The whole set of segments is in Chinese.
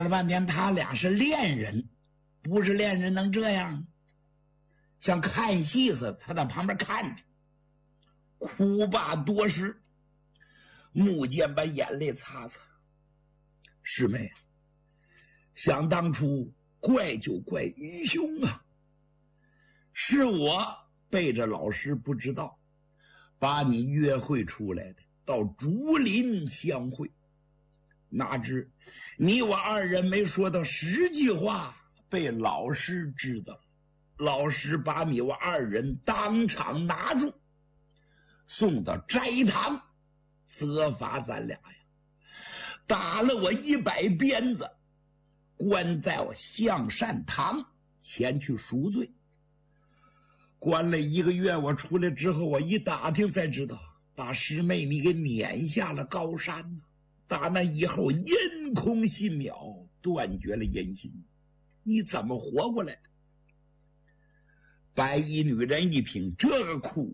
了半天，他俩是恋人，不是恋人能这样？像看戏似的，他在旁边看着，哭罢多时。木剑把眼泪擦擦，师妹，想当初怪就怪愚兄啊，是我背着老师不知道，把你约会出来的，到竹林相会，哪知你我二人没说到10句话，被老师知道，老师把你我二人当场拿住，送到斋堂，责罚咱俩呀，打了我100鞭子，关在我向善堂前去赎罪。关了1个月，我出来之后，我一打听才知道，把师妹你给撵下了高山呢。打那以后，阴空信渺，断绝了音信。你怎么活过来的？白衣女人一听这个哭，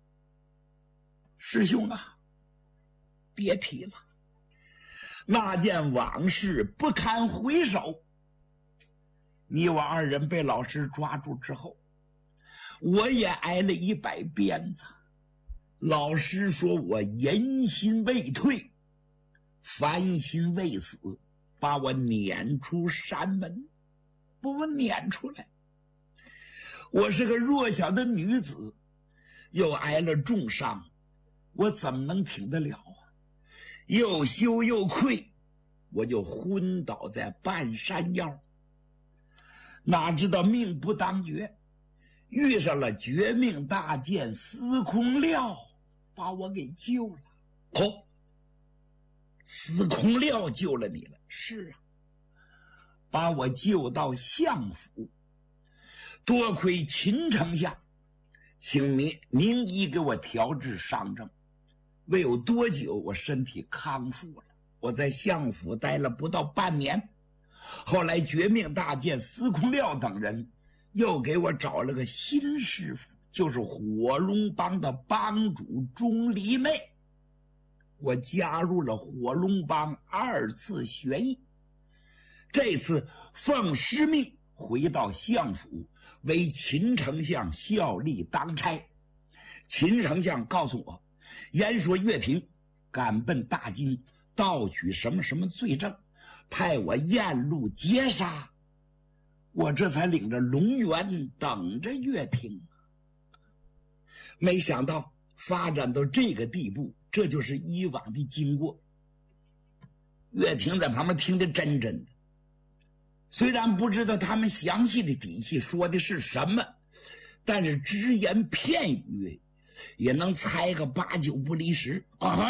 师兄啊，别提了，那件往事不堪回首。你我二人被老师抓住之后，我也挨了100鞭子。老师说我人心未退，凡心未死，把我撵出山门，把我撵出来。我是个弱小的女子，又挨了重伤，我怎么能挺得了啊？又羞又愧，我就昏倒在半山腰。哪知道命不当绝，遇上了绝命大剑司空廖，把我给救了。哦，司空廖救了你了？是啊，把我救到相府，多亏秦丞相请名医给我调治伤症，未有多久我身体康复了。我在相府待了不到半年，后来绝命大剑司空廖等人又给我找了个新师傅，就是火龙帮的帮主钟离昧。我加入了火龙帮2次学艺，这次奉师命回到相府，为秦丞相效力当差。秦丞相告诉我，言说岳平赶奔大金，盗取什么什么罪证，派我沿路截杀。我这才领着龙源等着岳平。没想到发展到这个地步，这就是以往的经过。岳平在旁边听得真的，虽然不知道他们详细的底细说的是什么，但是只言片语也能猜个8、9不离10。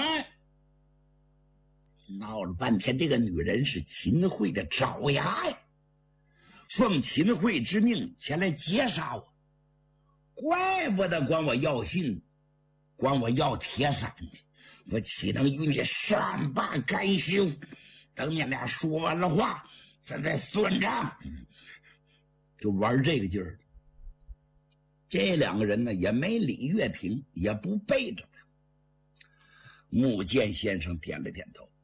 闹了半天，这个女人是秦桧的爪牙呀，奉秦桧之命前来劫杀我，怪不得管我要信，管我要铁伞的，我岂能与你善罢甘休？等你俩说完了话，咱再算账。就玩这个劲儿。这2个人呢，也没理岳平，也不背着他。木剑先生点了点头，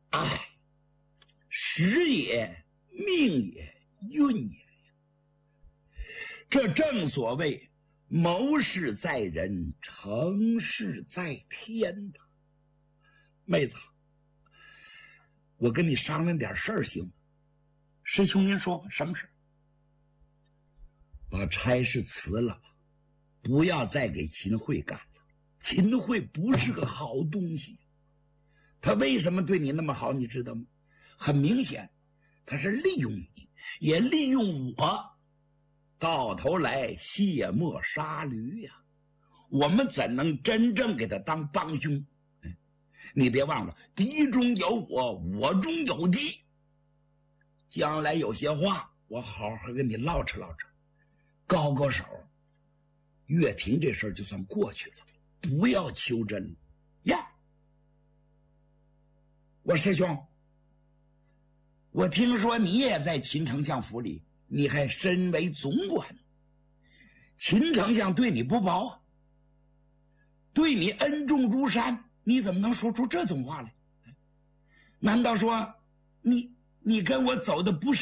时也，命也，运也。这正所谓谋事在人，成事在天的。妹子，我跟你商量点事儿行吗？师兄您说吧，什么事？把差事辞了吧，不要再给秦桧干了。秦桧不是个好东西，他为什么对你那么好你知道吗？很明显，他是利用你，也利用我，到头来卸磨杀驴呀。我们怎能真正给他当帮凶？你别忘了，敌中有我，我中有敌。将来有些话我好好跟你唠扯唠扯，高高手，岳平这事儿就算过去了，不要求真了呀。我师兄，我听说你也在秦丞相府里，你还身为总管，秦丞相对你不薄啊，对你恩重如山，你怎么能说出这种话来？难道说你你跟我走的不是